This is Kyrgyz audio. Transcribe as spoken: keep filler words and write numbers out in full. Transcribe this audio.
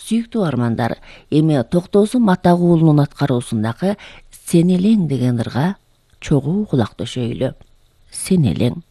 Сүйүктүү армандар, эми Токтосун Матагуулунун аткаруусундагы Сен элең деген ырга чогуу кулак төшөйлү. Сен элең.